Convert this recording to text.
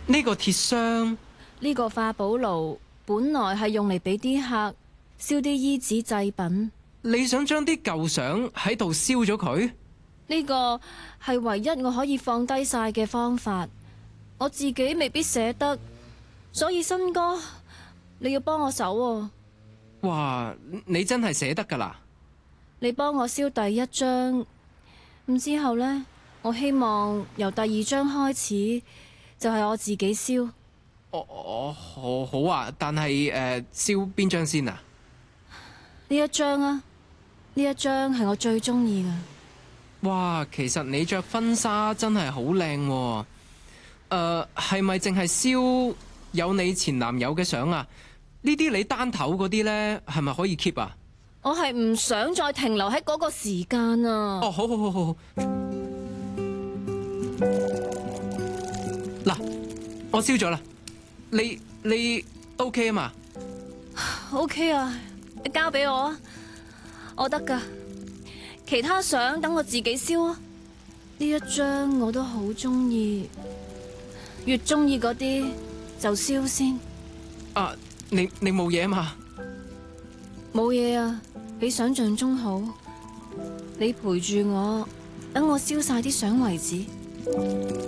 呢個鐵箱， 呢個化寶爐本來係用嚟俾啲客燒啲衣紙製品， 你想將啲舊相喺度燒咗佢？ 呢個係唯一我可以放低晒嘅方法。我自己未必捨得，所以新哥，你要幫我手喎。 哇，你真係捨得㗎啦！ 你幫我燒第一張，咁之後呢，我希望由第二張開始就係我自己燒。 好啊，但係燒邊張先啊？ 呢一張啊，呢一張係我最中意㗎。 哇，其實你着婚紗真係好靚喎。係咪淨係燒有你前男友嘅相啊？呢啲你單頭嗰啲呢，係咪可以 keep 啊？ 我係唔想再停留喺嗰個時間啊！ 哦，好。嗱，我燒咗啦，你 OK 啊嘛 OK 啊，你交俾我啊，我得㗎。其他相等我自己燒啊。呢一張我都好中意，越中意嗰啲就燒先。 啊，你冇嘢嘛？ 冇嘢啊，比想象中好。你陪住我，等我燒晒啲相為止。